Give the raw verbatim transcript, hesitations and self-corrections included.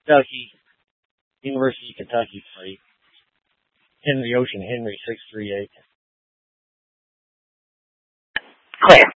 Kentucky, University of Kentucky plate. Henry Ocean Henry six three eight. Clear.